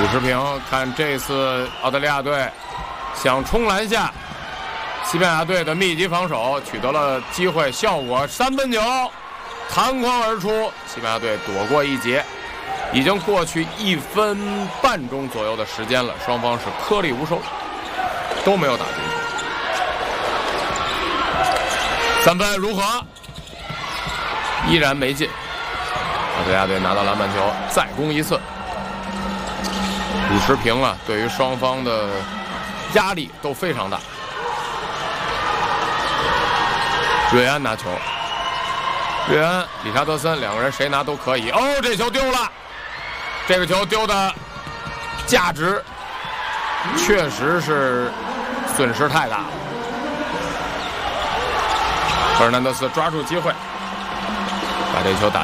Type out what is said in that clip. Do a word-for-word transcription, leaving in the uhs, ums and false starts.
五十平。看这次澳大利亚队想冲篮下西班牙队的密集防守，取得了机会，效果三分球弹框而出，西班牙队躲过一劫。已经过去一分半钟左右的时间了，双方是颗粒无收，都没有打进去。三分如何？依然没进。澳大利亚队拿到篮板球，再攻一次。五十平啊，对于双方的压力都非常大。瑞安拿球，瑞安、理查德森两个人谁拿都可以。哦，这球丢了，这个球丢的价值确实是损失太大了。费尔南德斯抓住机会，把这球打。